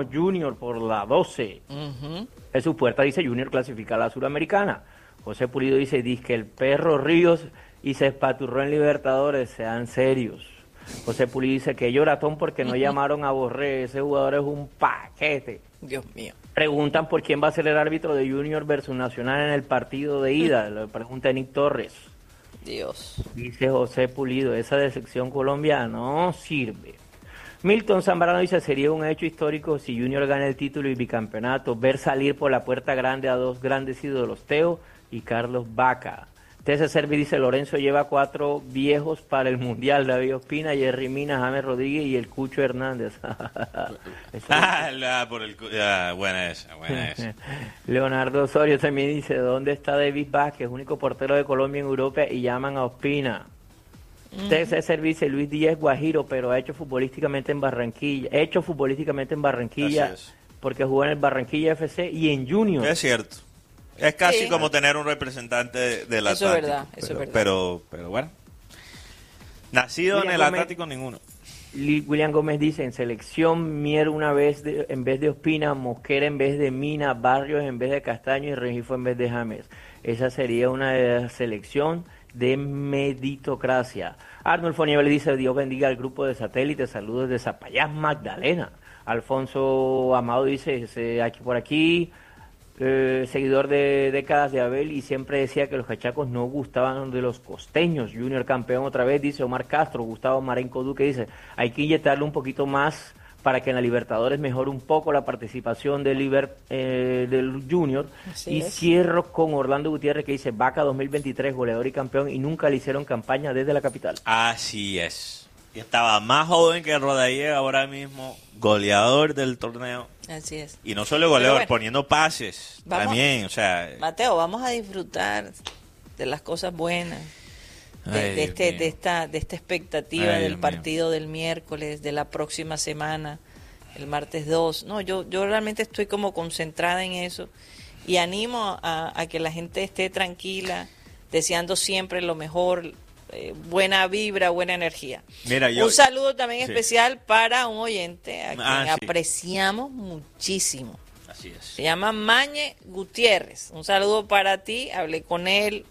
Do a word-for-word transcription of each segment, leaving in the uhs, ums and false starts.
Junior por la doce. Uh-huh. Jesús Puerta dice Junior clasifica a la Suramericana. José Pulido dice, dice que el perro Ríos y se espaturró en Libertadores, sean serios. José Pulido dice que lloratón porque no llamaron a Borré, ese jugador es un paquete. Dios mío. Preguntan por quién va a ser el árbitro de Junior versus Nacional en el partido de ida, lo pregunta Nick Torres. Dios. Dice José Pulido, esa de sección Colombia no sirve. Milton Zambrano dice, sería un hecho histórico si Junior gana el título y bicampeonato, ver salir por la puerta grande a dos grandes ídolos, Teo y Carlos Vaca. T C Servi dice, Lorenzo lleva cuatro viejos para el Mundial, David Ospina, Jerry Mina, James Rodríguez y el Cucho Hernández. ah, la, por el, ah, buena esa, buena esa. Leonardo Osorio también dice, ¿dónde está David Vázquez, único portero de Colombia en Europa? Y llaman a Ospina. Uh-huh. T C Servi dice, Luis Díaz Guajiro, pero ha hecho futbolísticamente en Barranquilla, hecho futbolísticamente en Barranquilla, porque jugó en el Barranquilla F C y en Junior. Es cierto. Es casi sí. como tener un representante del Atlántico. Eso es verdad, eso pero, es verdad. Pero, pero bueno. Nacido William en el Gómez, Atlántico, ninguno. William Gómez dice, en selección, Mier una vez de, en vez de Ospina, Mosquera en vez de Mina, Barrios en vez de Castaño y Rengifo en vez de James. Esa sería una de la selección de meritocracia. Arnulfo Nieves le dice, Dios bendiga al grupo de satélites, saludos de Zapayán, Magdalena. Alfonso Amado dice, aquí por aquí... Eh, seguidor de décadas de Abel y siempre decía que los cachacos no gustaban de los costeños. Junior campeón otra vez, dice Omar Castro. Gustavo Marenco Duque dice, hay que inyectarle un poquito más para que en la Libertadores mejore un poco la participación del, Liber, eh, del Junior. Así y es. Cierro con Orlando Gutiérrez que dice, Vaca dos mil veintitrés, goleador y campeón, y nunca le hicieron campaña desde la capital. Así es. Y estaba más joven que Rodallega, ahora mismo goleador del torneo. Así es. Y no solo goleador, bueno, poniendo pases vamos, también, o sea... Mateo, vamos a disfrutar de las cosas buenas, de, Ay, de, este, de, esta, de esta expectativa Ay, del Dios partido mío. del miércoles, de la próxima semana, el martes dos. No, yo, yo realmente estoy como concentrada en eso y animo a, a que la gente esté tranquila, deseando siempre lo mejor, eh, buena vibra, buena energía. Mira, yo, un saludo también sí. especial para un oyente a quien Ah, sí. apreciamos muchísimo. Así es. Se llama Mañe Gutiérrez. Un saludo para ti. Hablé con él.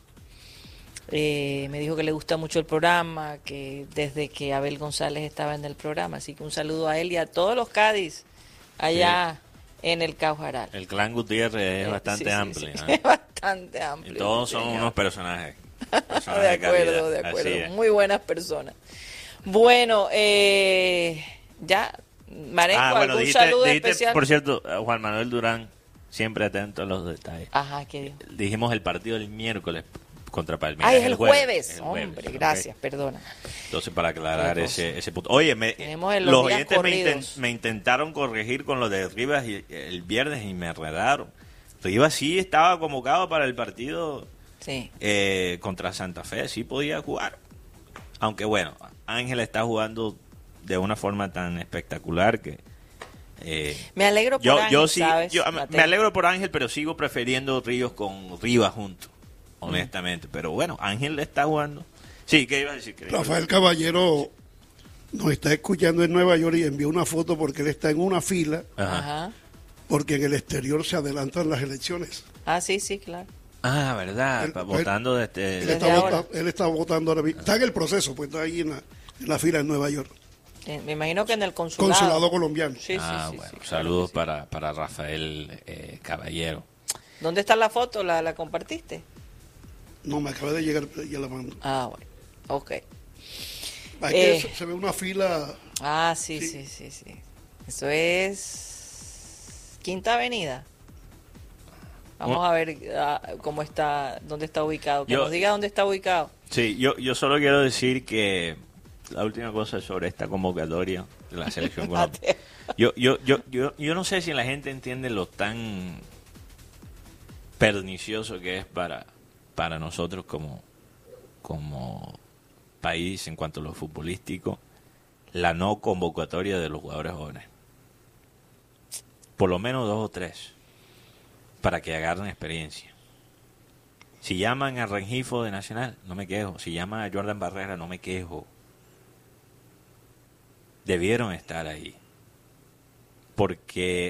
Eh, me dijo que le gusta mucho el programa, que desde que Abel González estaba en el programa. Así que un saludo a él y a todos los Cádiz allá sí. en el Caujaral. El clan Gutiérrez es eh, bastante sí, sí, amplio. sí, ¿no? Es bastante amplio. Y todos son señor. unos personajes. de acuerdo, de acuerdo. Muy buenas personas. Bueno, eh, ya, Marenco, ah, bueno, algún dijiste, saludo dijiste, especial. por cierto, Juan Manuel Durán, siempre atento a los detalles. Ajá, ¿qué dijo? Dijimos el partido del miércoles contra Palmeiras. Ah, es el jueves. jueves. El Hombre, jueves, gracias, okay. perdona. Entonces, para aclarar ese, ese punto. Oye, me, los, los oyentes me, intent, me intentaron corregir con lo de Rivas y, el viernes y me enredaron. Rivas sí estaba convocado para el partido sí. eh, contra Santa Fe, sí podía jugar. Aunque bueno, Ángel está jugando de una forma tan espectacular que... Eh, me alegro por yo, Ángel, yo sí, ¿sabes, yo, Mateo? Me alegro por Ángel, pero sigo prefiriendo Ríos con Rivas juntos, honestamente. Mm. Pero bueno, Ángel está jugando. Sí, ¿qué ibas a decir? Rafael Caballero nos está escuchando en Nueva York y envió una foto porque él está en una fila, Ajá. porque en el exterior se adelantan las elecciones. Ah, sí, sí, claro. Ah, verdad, él, votando él, desde... Él está, vota, él está votando ahora mismo. Está en el proceso, pues está ahí en la, en la fila en Nueva York. Me imagino que en el consulado. Consulado colombiano. Sí, ah, sí, sí, bueno, sí, saludos claro para, para Rafael eh, Caballero. ¿Dónde está la foto? ¿La, la compartiste? No, me acaba de llegar y la mando. Ah, bueno, ok. Aquí eh, se, se ve una fila. Ah, sí, sí, sí, sí, sí. Eso es Quinta Avenida. Vamos oh. a ver uh, cómo está, dónde está ubicado. Que yo, nos diga dónde está ubicado. Sí, yo, yo solo quiero decir que la última cosa sobre esta convocatoria de la selección colombiana. yo, yo, yo, yo, yo no sé si la gente entiende lo tan pernicioso que es para, para nosotros como, como país en cuanto a lo futbolístico, la no convocatoria de los jugadores jóvenes. Por lo menos dos o tres, para que agarren experiencia. Si llaman a Rengifo de Nacional, no me quejo. Si llaman a Jordan Barrera, no me quejo. Debieron estar ahí. porque